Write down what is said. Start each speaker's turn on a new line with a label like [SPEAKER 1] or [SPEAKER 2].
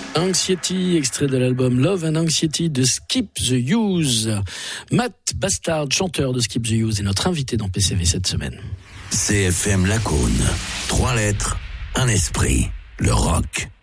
[SPEAKER 1] Anxiety, extrait de l'album Love and Anxiety de Skip the Use. Matt Bastard, chanteur de Skip the Use, est notre invité dans PCV cette semaine.
[SPEAKER 2] CFM Lacaune. 3 lettres, un esprit. Le rock.